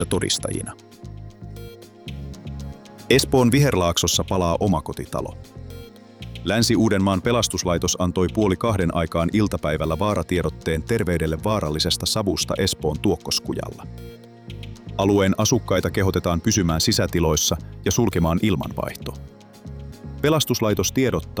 todistajina. Espoon Viherlaaksossa palaa omakotitalo. Länsi-Uudenmaan pelastuslaitos antoi 1:30 aikaan iltapäivällä vaaratiedotteen terveydelle vaarallisesta savusta Espoon Tuokkoskujalla. Alueen asukkaita kehotetaan pysymään sisätiloissa ja sulkemaan ilmanvaihto. Pelastuslaitos tiedottaa,